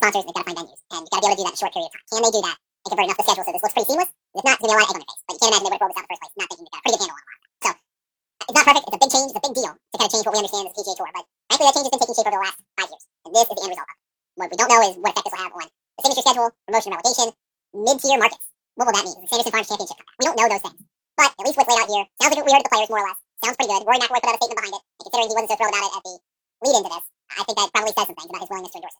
sponsors, they've got to find venues, and you've got to be able to do that in a short period of time. Can they do that and convert enough the schedule so this looks pretty seamless? If not, it's going to be a lot of egg on your face. But you can't imagine they would have rolled this out in the first place, not thinking they've got a pretty good handle on a lot of that. So it's not perfect. It's a big change. It's a big deal to kind of change what we understand as the PGA Tour. But frankly, that change has been taking shape over the last 5 years, and this is the end result of it. What we don't know is what effect this will have on the signature schedule, promotion, relegation, mid-tier markets. What will that mean? Is the Sanderson Farms Championship come back? We don't know those things. But at least what's laid out here sounds like what we heard of the players, more or less. Sounds pretty good. Rory McIlroy put out a statement behind it, and considering he wasn't so thrilled about it at the lead into this, I think that probably says some things about his willingness to endorse it.